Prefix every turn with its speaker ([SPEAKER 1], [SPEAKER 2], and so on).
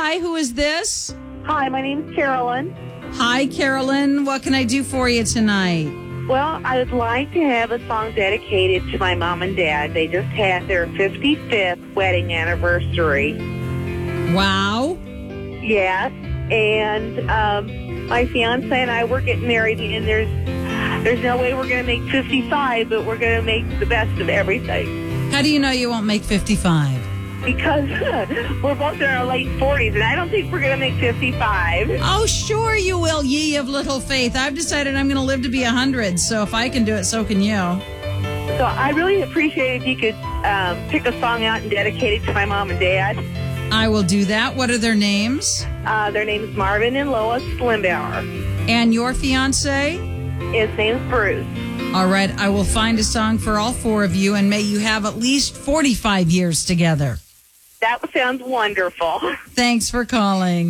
[SPEAKER 1] Hi, who is this?
[SPEAKER 2] Hi, my name's Carolyn.
[SPEAKER 1] Hi, Carolyn. What can I do for you tonight?
[SPEAKER 2] Well, I would like to have a song dedicated to my mom and dad. They just had their 55th wedding anniversary.
[SPEAKER 1] Wow.
[SPEAKER 2] Yes, and my fiance and I, we're getting married, and there's no way we're going to make 55, but we're going to make the best of everything.
[SPEAKER 1] How do you know you won't make 55?
[SPEAKER 2] Because we're both in our late 40s, and I don't think we're going to make 55.
[SPEAKER 1] Oh, sure you will, ye of little faith. I've decided I'm going to live to be 100, so if I can do it, so can you.
[SPEAKER 2] So I really appreciate if you could pick a song out and dedicate it to my mom and dad.
[SPEAKER 1] I will do that. What are their names?
[SPEAKER 2] Their names Marvin and Lois Slimbauer.
[SPEAKER 1] And your fiance?
[SPEAKER 2] His name's Bruce.
[SPEAKER 1] All right, I will find a song for all four of you, and may you have at least 45 years together.
[SPEAKER 2] That sounds wonderful.
[SPEAKER 1] Thanks for calling.